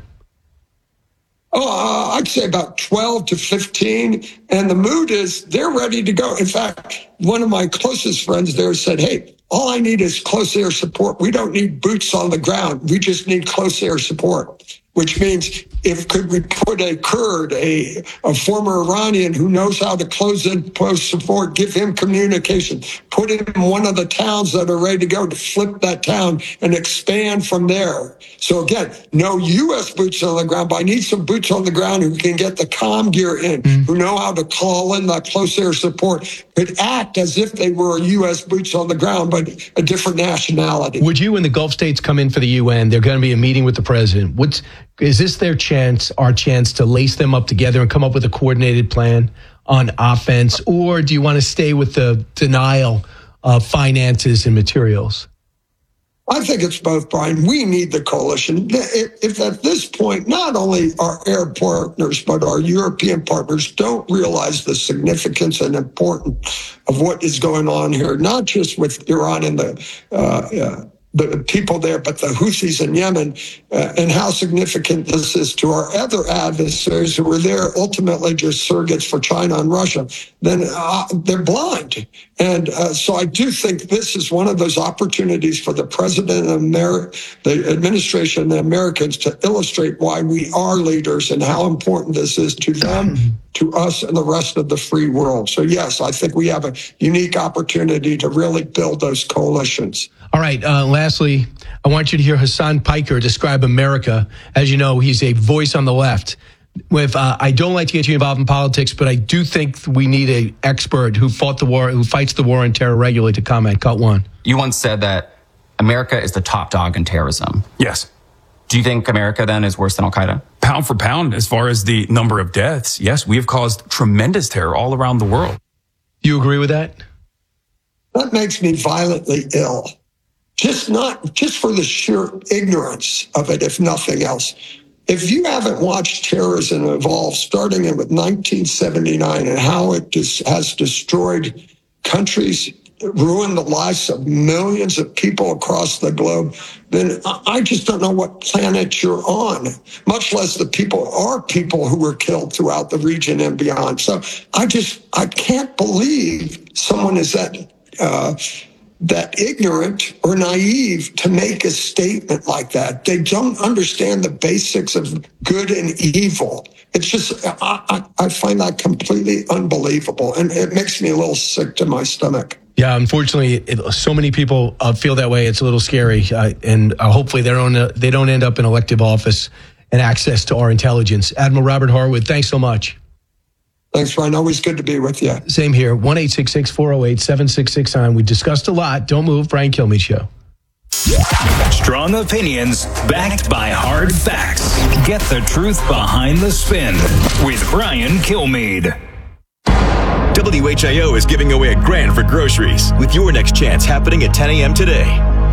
Oh, uh, I'd say about twelve to fifteen. And the mood is they're ready to go. In fact, one of my closest friends there said, hey, all I need is close air support. We don't need boots on the ground. We just need close air support, which means if could we put a Kurd, a, a former Iranian who knows how to close in post support, give him communication, put him in one of the towns that are ready to go to flip that town and expand from there. So again, no U S boots on the ground, but I need some boots on the ground who can get the comm gear in, mm-hmm. who know how to call in that close air support, could act as if they were U S boots on the ground, but a different nationality. Would you and the Gulf states come in for the U N? They're going to be a meeting with the president. What's, is this their chance, our chance to lace them up together and come up with a coordinated plan on offense? Or do you want to stay with the denial of finances and materials? I think it's both, Brian. We need the coalition. If, if at this point, not only our air partners, but our European partners don't realize the significance and importance of what is going on here, not just with Iran and the uh, uh, the people there, but the Houthis in Yemen, uh, and how significant this is to our other adversaries who are there ultimately just surrogates for China and Russia, then uh, they're blind. And uh, so I do think this is one of those opportunities for the president of America, the administration, and the Americans to illustrate why we are leaders and how important this is to them, to us, and the rest of the free world. So yes, I think we have a unique opportunity to really build those coalitions. All right. Uh, lastly, I want you to hear Hassan Piker describe America. As you know, he's a voice on the left. With uh, I don't like to get you involved in politics, but I do think we need an expert who fought the war, who fights the war on terror regularly to comment. Cut one. You once said that America is the top dog in terrorism. Yes. Do you think America then is worse than Al Qaeda? Pound for pound, as far as the number of deaths, yes, we have caused tremendous terror all around the world. You agree with that? That makes me violently ill. Just not, just for the sheer ignorance of it, if nothing else. If you haven't watched terrorism evolve, starting in with nineteen seventy-nine and how it just has destroyed countries, ruined the lives of millions of people across the globe, then I just don't know what planet you're on, much less the people, our people who were killed throughout the region and beyond. So I just, I can't believe someone is that, uh, that ignorant or naive to make a statement like that. They don't understand the basics of good and evil. It's just, I, I find that completely unbelievable. And it makes me a little sick to my stomach. Yeah, unfortunately, it, so many people uh, feel that way. It's a little scary. Uh, and uh, hopefully they don't, uh, they don't end up in elective office and access to our intelligence. Admiral Robert Harwood, thanks so much. Thanks, Ryan. Always good to be with you. Same here. one eight six six, four oh eight, seven six six nine. We discussed a lot. Don't move. Brian Kilmeade Show. Strong opinions backed by hard facts. Get the truth behind the spin with Brian Kilmeade. W H I O is giving away a grand for groceries with your next chance happening at ten a.m. today.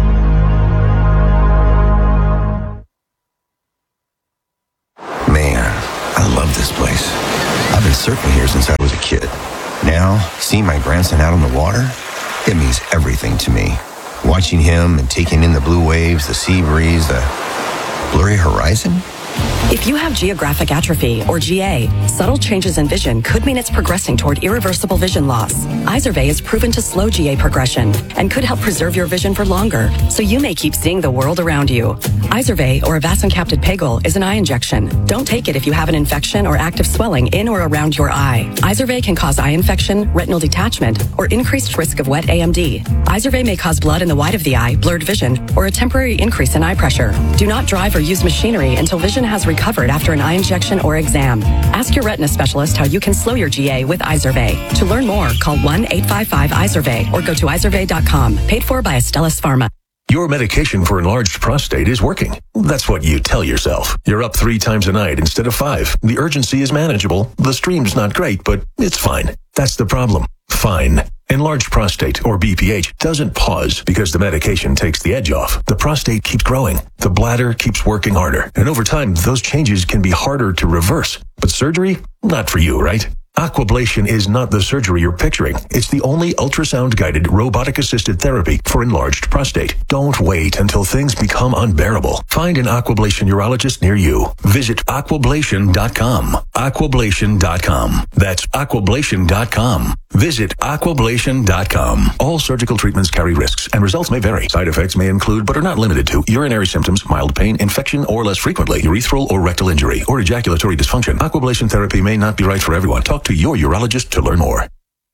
Man, I love this place. I've been surfing here since I was a kid. Now, seeing my grandson out on the water, it means everything to me. Watching him and taking in the blue waves, the sea breeze, the blurry horizon. If you have geographic atrophy, or G A, subtle changes in vision could mean it's progressing toward irreversible vision loss. Izervay is proven to slow G A progression and could help preserve your vision for longer, so you may keep seeing the world around you. Izervay, or avacincaptad pegol, is an eye injection. Don't take it if you have an infection or active swelling in or around your eye. Izervay can cause eye infection, retinal detachment, or increased risk of wet A M D. Izervay may cause blood in the white of the eye, blurred vision, or a temporary increase in eye pressure. Do not drive or use machinery until vision vision has recovered after an eye injection or exam. Ask your retina specialist how you can slow your G A with Izervay. To learn more, call one eight five five Izervay or go to izervay dot com. Paid for by Astellas Pharma. Your medication for enlarged prostate is working. That's what you tell yourself. You're up three times a night instead of five. The urgency is manageable. The stream's not great, but it's fine. That's the problem. Fine. Enlarged prostate, or B P H, doesn't pause because the medication takes the edge off. The prostate keeps growing. The bladder keeps working harder. And over time, those changes can be harder to reverse. But surgery? Not for you, right? Aquablation is not the surgery you're picturing. It's the only ultrasound-guided, robotic-assisted therapy for enlarged prostate. Don't wait until things become unbearable. Find an Aquablation urologist near you. Visit aquablation dot com. aquablation dot com. That's aquablation dot com. Visit aquablation dot com. All surgical treatments carry risks, and results may vary. Side effects may include, but are not limited to, urinary symptoms, mild pain, infection, or less frequently, urethral or rectal injury, or ejaculatory dysfunction. Aquablation therapy may not be right for everyone. Talk to your urologist to learn more.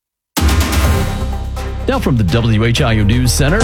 Now from the W H I O News Center.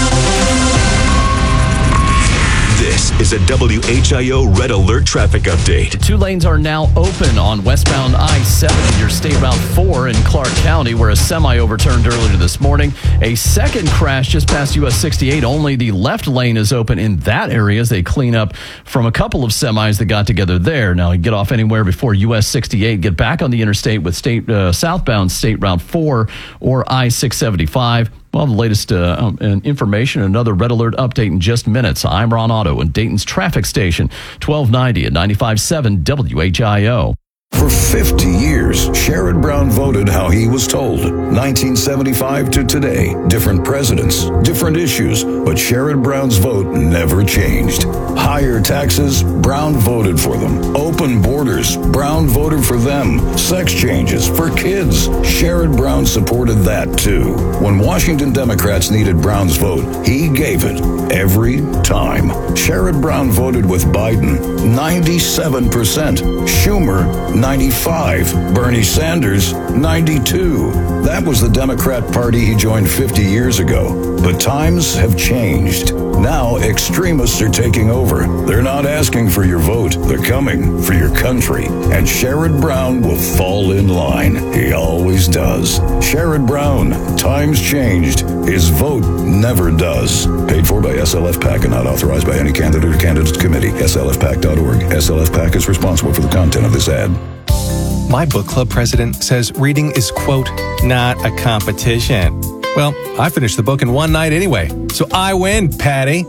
This is a W H I O Red Alert traffic update. Two lanes are now open on westbound I seventy near State Route four in Clark County, where a semi overturned earlier this morning. A second crash just past U S sixty-eight. Only the left lane is open in that area as they clean up from a couple of semis that got together there. Now, you get off anywhere before U S sixty-eight. Get back on the interstate with state uh, southbound State Route four or I six seventy-five. Well, the latest uh, um, information, another Red Alert update in just minutes. I'm Ron Otto in Dayton's traffic station, twelve ninety and ninety-five point seven W H I O. For fifty years, Sherrod Brown voted how he was told. nineteen seventy-five to today, different presidents, different issues, but Sherrod Brown's vote never changed. Higher taxes, Brown voted for them. Open borders, Brown voted for them. Sex changes for kids, Sherrod Brown supported that too. When Washington Democrats needed Brown's vote, he gave it every time. Sherrod Brown voted with Biden, ninety-seven percent. Schumer, ninety-five. Bernie Sanders, ninety-two. That was the Democrat Party he joined fifty years ago. But times have changed. Now extremists are taking over. They're not asking for your vote. They're coming for your country. And Sherrod Brown will fall in line. He always does. Sherrod Brown, times changed. His vote never does. Paid for by S L F PAC and not authorized by any candidate or candidates committee. S L F PAC dot org. S L F PAC is responsible for the content of this ad. My book club president says reading is, quote, not a competition. Well, I finished the book in one night anyway, so I win, Patty.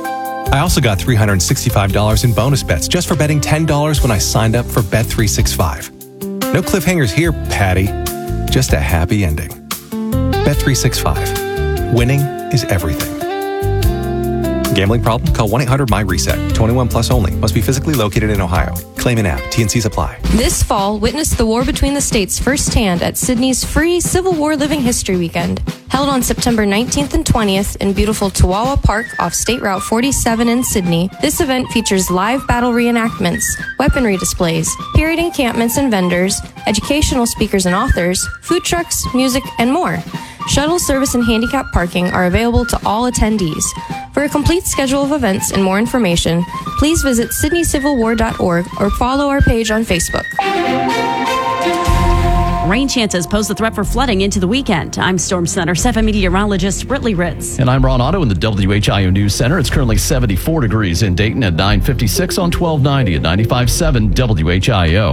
I also got three hundred sixty-five dollars in bonus bets just for betting ten dollars when I signed up for Bet three sixty-five. No cliffhangers here, Patty. Just a happy ending. Bet three sixty-five. Winning is everything. Gambling problem? Call one eight hundred my reset. twenty-one plus only. Must be physically located in Ohio. Claim an app. T and Cs apply. This fall, witness the war between the states firsthand at Sydney's free Civil War Living History Weekend. Held on September nineteenth and twentieth in beautiful Tuawa Park off State Route forty-seven in Sydney, this event features live battle reenactments, weaponry displays, period encampments and vendors, educational speakers and authors, food trucks, music, and more. Shuttle service and handicap parking are available to all attendees. For a complete schedule of events and more information, please visit sydney civil war dot org or follow our page on Facebook. Rain chances pose the threat for flooding into the weekend. I'm Storm Center seven meteorologist Britley Ritz. And I'm Ron Otto in the W H I O News Center. It's currently seventy-four degrees in Dayton at nine fifty-six on twelve ninety at ninety-five point seven W H I O.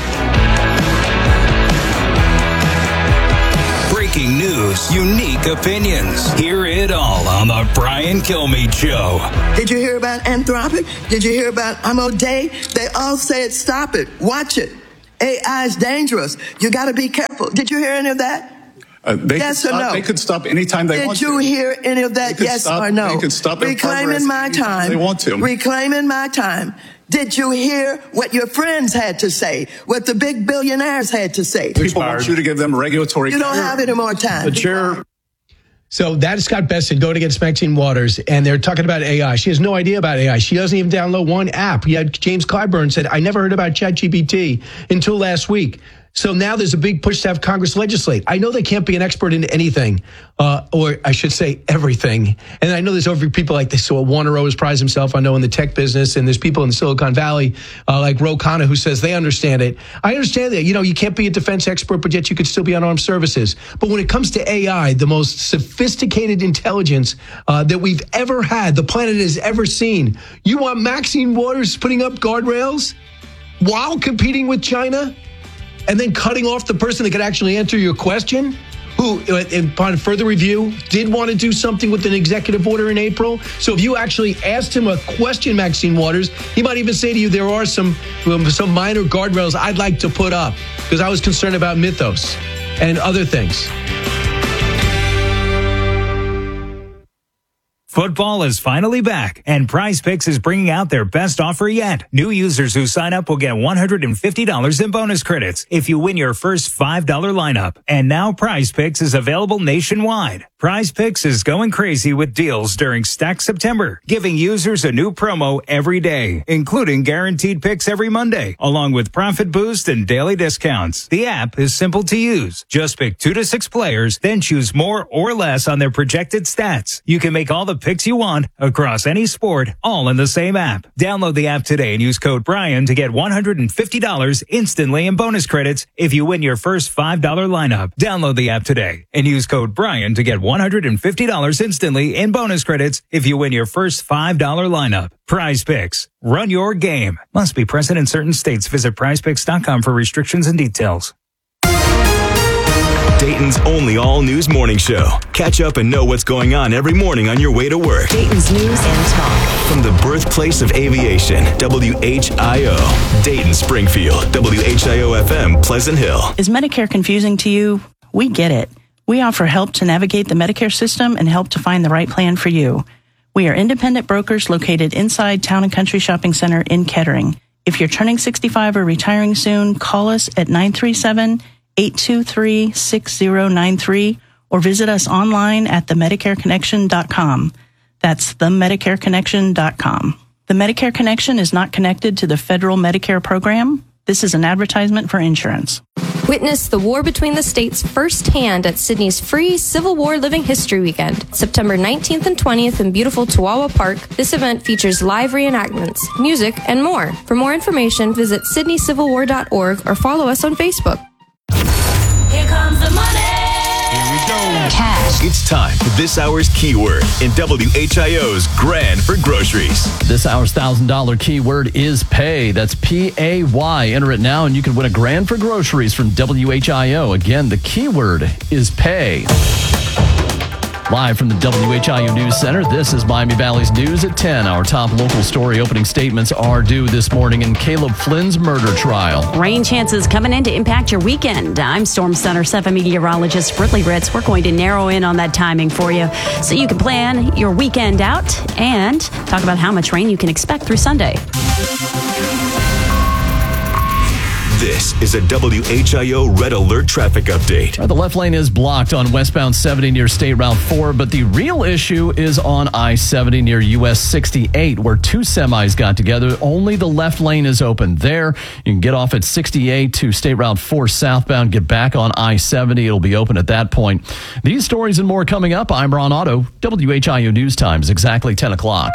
Breaking news, unique opinions. Hear it all on the Brian Kilmeade Show. Did you hear about Anthropic? Did you hear about Amo Day? They all said, stop it, watch it. A I is dangerous. You got to be careful. Did you hear any of that? Uh, they yes could or stop, no? They could stop anytime they Did want to. Did you hear any of that? Yes stop, or no? They could stop their Reclaiming my time. They want to. Reclaiming my time. Did you hear what your friends had to say? What the big billionaires had to say? People want you to give them regulatory. You don't have any more time. The chair. So that is Scott Besson going against Maxine Waters, and they're talking about A I. She has no idea about A I. She doesn't even download one app. Yet James Clyburn said, I never heard about ChatGPT until last week. So now there's a big push to have Congress legislate. I know they can't be an expert in anything, uh, or I should say everything. And I know there's over people like this. So Warner always prides himself, I know, in the tech business. And there's people in Silicon Valley, uh, like Ro Khanna, who says they understand it. I understand that. You know, you can't be a defense expert, but yet you could still be on armed services. But when it comes to A I, the most sophisticated intelligence uh, that we've ever had, the planet has ever seen, you want Maxine Waters putting up guardrails while competing with China? And then cutting off the person that could actually answer your question, who, upon further review, did want to do something with an executive order in April. So if you actually asked him a question, Maxine Waters, he might even say to you, there are some, some minor guardrails I'd like to put up because I was concerned about Mythos and other things. Football is finally back, and PrizePicks is bringing out their best offer yet. New users who sign up will get one hundred fifty dollars in bonus credits if you win your first five dollar lineup. And now PrizePicks is available nationwide. PrizePicks is going crazy with deals during Stack September, giving users a new promo every day, including guaranteed picks every Monday, along with profit boost and daily discounts. The app is simple to use. Just pick two to six players, then choose more or less on their projected stats. You can make all the picks you want across any sport, all in the same app. Download the app today and use code Brian to get one hundred fifty dollars instantly in bonus credits if you win your first five dollar lineup. Download the app today and use code Brian to get one hundred fifty dollars instantly in bonus credits if you win your first five dollar lineup. PrizePicks. Run your game. Must be present in certain states. Visit prize picks dot com for restrictions and details. Dayton's only all-news morning show. Catch up and know what's going on every morning on your way to work. Dayton's news and talk. From the birthplace of aviation, W H I O. Dayton, Springfield, W H I O F M, Pleasant Hill. Is Medicare confusing to you? We get it. We offer help to navigate the Medicare system and help to find the right plan for you. We are independent brokers located inside Town and Country Shopping Center in Kettering. If you're turning sixty-five or retiring soon, call us at nine three seven, eight two three, six zero nine three or visit us online at the medicare connection dot com. That's the medicare connection dot com. The Medicare Connection is not connected to the federal Medicare program. This is an advertisement for insurance. Witness the war between the states firsthand at Sydney's free Civil War Living History Weekend, September nineteenth and twentieth in beautiful Toowowa Park. This event features live reenactments, music, and more. For more information, visit sydney civil war dot org or follow us on Facebook. Here comes the money. Here we go. Cash. It's time for this hour's keyword in W H I O's Grand for Groceries. This hour's one thousand dollars keyword is pay. That's P A Y. Enter it now and you can win a grand for groceries from W H I O. Again, the keyword is pay. Live from the W H I O News Center, this is Miami Valley's News at ten. Our top local story opening statements are due this morning in Caleb Flynn's murder trial. Rain chances coming in to impact your weekend. I'm Storm Center seven meteorologist Britley Ritz. We're going to narrow in on that timing for you so you can plan your weekend out and talk about how much rain you can expect through Sunday. This is a W H I O Red Alert traffic update. The left lane is blocked on westbound seventy near State Route four, but the real issue is on I seventy near U S sixty-eight, where two semis got together. Only the left lane is open there. You can get off at sixty-eight to State Route four southbound, get back on I seventy. It'll be open at that point. These stories and more coming up. I'm Ron Otto. W H I O News Time is exactly ten o'clock.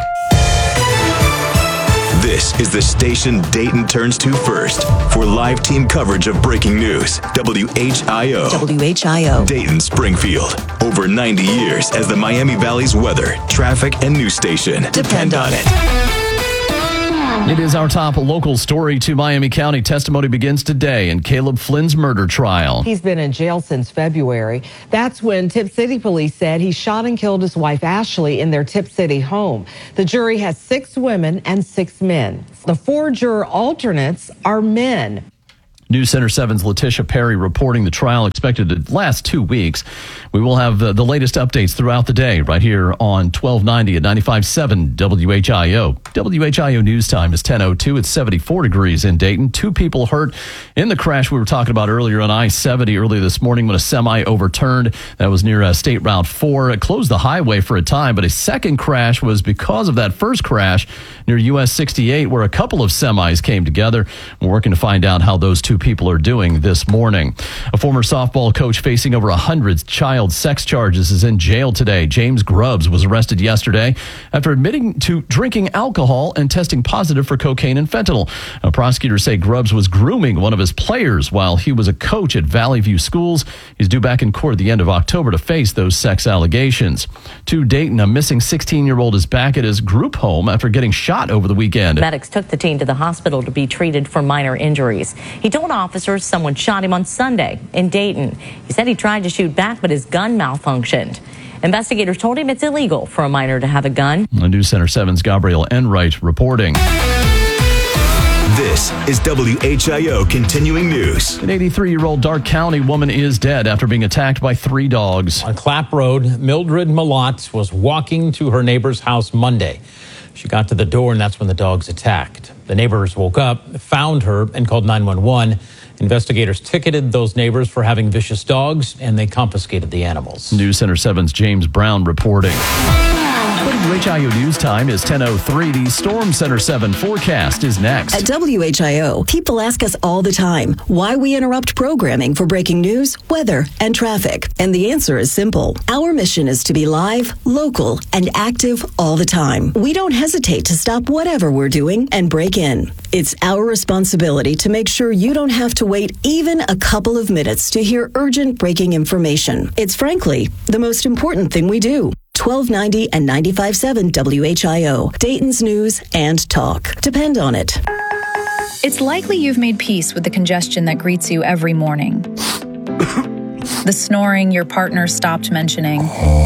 This is the station Dayton turns to first for live team coverage of breaking news. W H I O. W H I O. Dayton, Springfield. Over ninety years as the Miami Valley's weather, traffic, and news station. Depend on it. It is our top local story to Miami County. Testimony begins today in Caleb Flynn's murder trial. He's been in jail since February. That's when Tip City police said he shot and killed his wife Ashley in their Tip City home. The jury has six women and six men. The four juror alternates are men. News Center seven's Letitia Perry reporting the trial expected to last two weeks. We will have the, the latest updates throughout the day right here on twelve ninety at ninety-five point seven W H I O. W H I O News Time is ten oh two. It's seventy-four degrees in Dayton. Two people hurt in the crash we were talking about earlier on I seventy earlier this morning when a semi overturned. That was near uh, State Route four. It closed the highway for a time, but a second crash was because of that first crash near U S sixty-eight where a couple of semis came together. We're working to find out how those two two people are doing this morning. A former softball coach facing over one hundred child sex charges is in jail today. James Grubbs was arrested yesterday after admitting to drinking alcohol and testing positive for cocaine and fentanyl. Now, prosecutors say Grubbs was grooming one of his players while he was a coach at Valley View Schools. He's due back in court at the end of October to face those sex allegations. To Dayton, a missing sixteen-year-old is back at his group home after getting shot over the weekend. Medics took the teen to the hospital to be treated for minor injuries. He told officers someone shot him on Sunday in Dayton. He said he tried to shoot back, but his gun malfunctioned. Investigators told him it's illegal for a minor to have a gun. News Center seven's Gabrielle Enright reporting. This is W H I O Continuing News. An eighty-three-year-old Dark County woman is dead after being attacked by three dogs. On Clapp Road, Mildred Malott was walking to her neighbor's house Monday. She got to the door, and that's when the dogs attacked. The neighbors woke up, found her, and called nine one one. Investigators ticketed those neighbors for having vicious dogs, and they confiscated the animals. News Center seven's James Brown reporting. W H I O News Time is ten oh three. The Storm Center seven forecast is next. At W H I O, people ask us all the time why we interrupt programming for breaking news, weather, and traffic. And the answer is simple. Our mission is to be live, local, and active all the time. We don't hesitate to stop whatever we're doing and break in. It's our responsibility to make sure you don't have to wait even a couple of minutes to hear urgent breaking information. It's frankly the most important thing we do. twelve ninety and ninety-five point seven W H I O, Dayton's News and Talk. Depend on it. It's likely you've made peace with the congestion that greets you every morning. The snoring your partner stopped mentioning.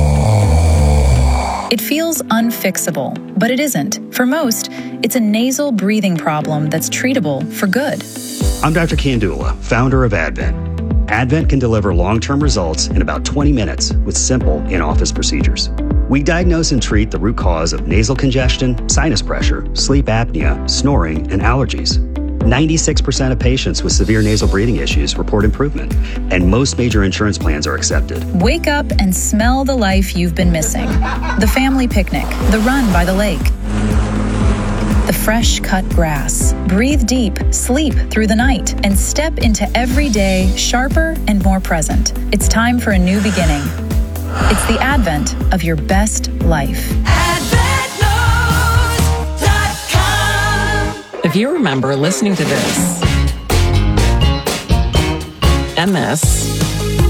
It feels unfixable, but it isn't. For most, it's a nasal breathing problem that's treatable for good. I'm Doctor Kandula, founder of Advent. Advent can deliver long-term results in about twenty minutes with simple in-office procedures. We diagnose and treat the root cause of nasal congestion, sinus pressure, sleep apnea, snoring, and allergies. ninety-six percent of patients with severe nasal breathing issues report improvement, and most major insurance plans are accepted. Wake up and smell the life you've been missing. The family picnic, the run by the lake, the fresh cut grass. Breathe deep, sleep through the night, and step into every day sharper and more present. It's time for a new beginning. It's the advent of your best life. If you remember listening to this, M S,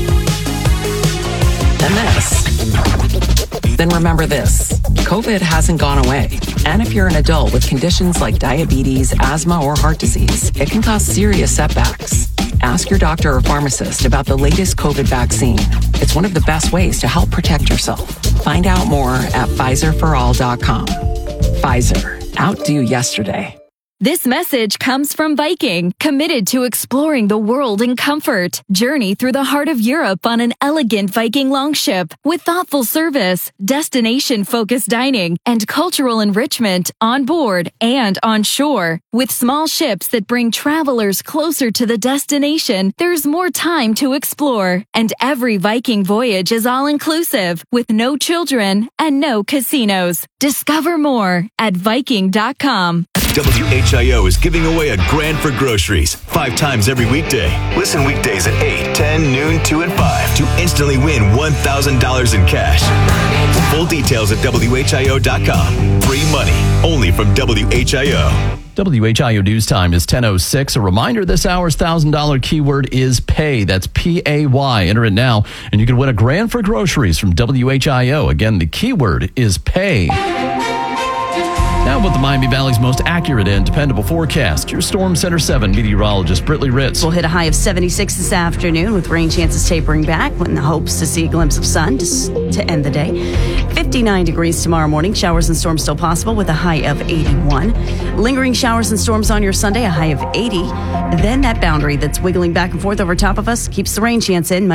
M S, then remember this. COVID hasn't gone away. And if you're an adult with conditions like diabetes, asthma, or heart disease, it can cause serious setbacks. Ask your doctor or pharmacist about the latest COVID vaccine. It's one of the best ways to help protect yourself. Find out more at Pfizer for all dot com. Pfizer, outdo yesterday. This message comes from Viking, committed to exploring the world in comfort. Journey through the heart of Europe on an elegant Viking longship with thoughtful service, destination-focused dining, and cultural enrichment on board and on shore. With small ships that bring travelers closer to the destination, there's more time to explore. And every Viking voyage is all-inclusive, with no children and no casinos. Discover more at Viking dot com. W H I O is giving away a grand for groceries five times every weekday. Listen weekdays at eight, ten, noon, two, and five to instantly win one thousand dollars in cash. Full details at W H I O dot com. Free money only from W H I O. W H I O News Time is ten oh six. A reminder, this hour's one thousand dollars keyword is pay. That's P A Y. Enter it now, and you can win a grand for groceries from W H I O. Again, the keyword is pay. Now with the Miami Valley's most accurate and dependable forecast, your Storm Center seven meteorologist Britley Ritz. We'll hit a high of seventy-six this afternoon with rain chances tapering back in the hopes to see a glimpse of sun to, to end the day. fifty-nine degrees tomorrow morning. Showers and storms still possible with a high of eighty-one. Lingering showers and storms on your Sunday, a high of eighty. Then that boundary that's wiggling back and forth over top of us keeps the rain chance in.